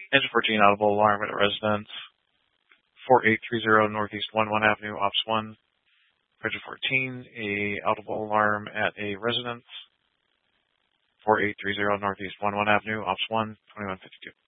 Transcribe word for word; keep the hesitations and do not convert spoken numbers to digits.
Engine fourteen, audible alarm at a residence. four eight three zero Northeast one one Avenue, Ops one. Engine fourteen, a audible alarm at a residence. four eight three zero Northeast one one Avenue, Ops one, twenty-one fifty-two.